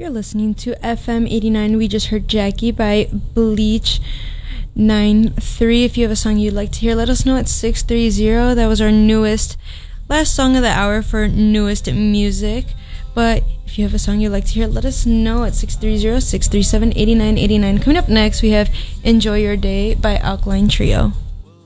You're listening to FM 89. We just heard Jackie by Bleach 93. If you have a song you'd like to hear, let us know at 630. That was our last song of the hour for newest music. But if you have a song you'd like to hear, let us know at 630-637-8989. Coming up next, we have Enjoy Your Day by Alkaline Trio.